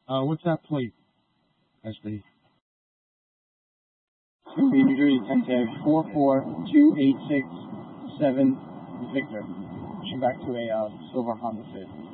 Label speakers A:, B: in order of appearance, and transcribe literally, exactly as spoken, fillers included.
A: Uh, what's that plate, S D?
B: It's going to be New Jersey Tentative four four two eight six seven Victor. Pushing back to a uh, silver Honda Fit.